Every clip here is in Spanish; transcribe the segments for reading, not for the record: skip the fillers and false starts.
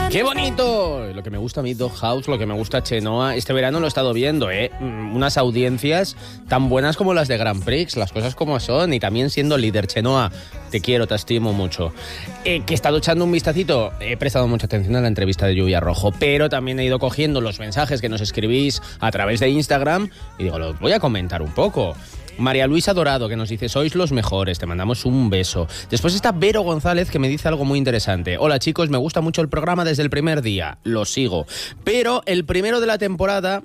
¡Qué bonito! Lo que me gusta a mí, Doghouse, lo que me gusta Chenoa. Este verano lo he estado viendo, unas audiencias tan buenas como las de Grand Prix, las cosas como son, y también siendo líder. Chenoa, te quiero, te estimo mucho. Que he estado echando un vistacito, he prestado mucha atención a la entrevista de Lluvia Rojo, pero también he ido cogiendo los mensajes que nos escribís a través de Instagram y digo, los voy a comentar un poco. María Luisa Dorado, que nos dice, sois los mejores, te mandamos un beso. Después está Vero González, que me dice algo muy interesante. Hola chicos, me gusta mucho el programa desde el primer día, lo sigo. Pero el primero de la temporada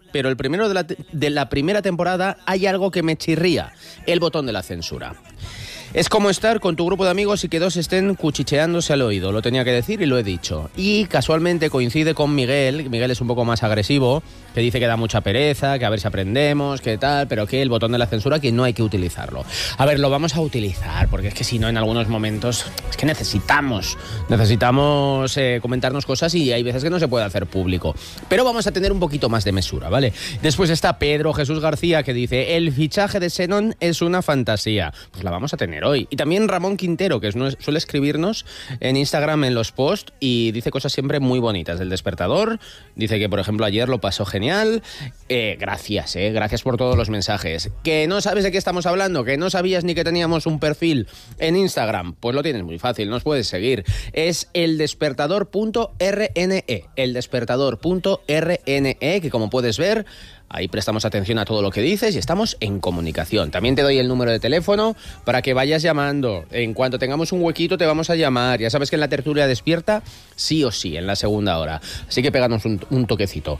hay algo que me chirría, el botón de la censura. Es como estar con tu grupo de amigos y que dos estén cuchicheándose al oído. Lo tenía que decir y lo he dicho. Y casualmente coincide con Miguel. Miguel es un poco más agresivo, que dice que da mucha pereza, que a ver si aprendemos, que tal, pero que el botón de la censura que no hay que utilizarlo. A ver, lo vamos a utilizar, porque es que si no, en algunos momentos es que necesitamos comentarnos cosas y hay veces que no se puede hacer público. Pero vamos a tener un poquito más de mesura, ¿vale? Después está Pedro Jesús García, que dice, el fichaje de Xenon es una fantasía. Pues la vamos a tener hoy. Y también Ramón Quintero, que suele escribirnos en Instagram en los posts y dice cosas siempre muy bonitas del Despertador. Dice que, por ejemplo, ayer lo pasó genial. Gracias por todos los mensajes. ¿Que no sabes de qué estamos hablando? ¿Que no sabías ni que teníamos un perfil en Instagram? Pues lo tienes muy fácil, nos puedes seguir. Es eldespertador.rne. Eldespertador.rne, que como puedes ver, ahí prestamos atención a todo lo que dices y estamos en comunicación. También te doy el número de teléfono para que vayas llamando. En cuanto tengamos un huequito te vamos a llamar. Ya sabes que en la tertulia despierta sí o sí en la segunda hora. Así que péganos un toquecito.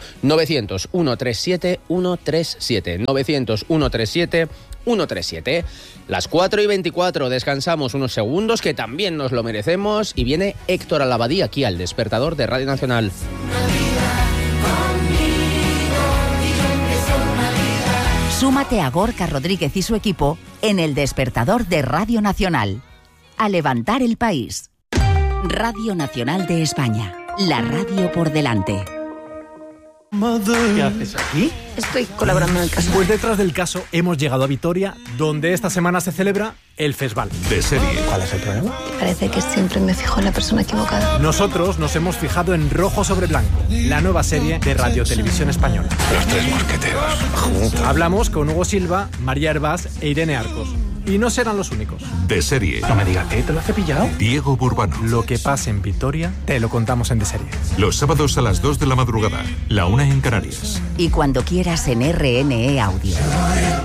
900-137-137. 900-137-137. Las 4:24, descansamos unos segundos que también nos lo merecemos y viene Héctor Alabadí aquí al Despertador de Radio Nacional. Súmate a Gorka Rodríguez y su equipo en el Despertador de Radio Nacional. A levantar el país. Radio Nacional de España. La radio por delante. ¿Qué haces aquí? Estoy colaborando en el caso. Pues detrás del caso hemos llegado a Vitoria, donde esta semana se celebra el Festival. De serie. ¿Cuál es el problema? Parece que siempre me fijo en la persona equivocada. Nosotros nos hemos fijado en Rojo sobre Blanco, la nueva serie de Radio Televisión Española. Los tres mosqueteros. Juntos. Hablamos con Hugo Silva, María Hervás e Irene Arcos. Y no serán los únicos. De serie. No me digas que te lo has cepillado. Diego Burbano. Lo que pasa en Vitoria, te lo contamos en De Serie. Los sábados a las 2 de la madrugada, la 1 en Canarias. Y cuando quieras en RNE Audio.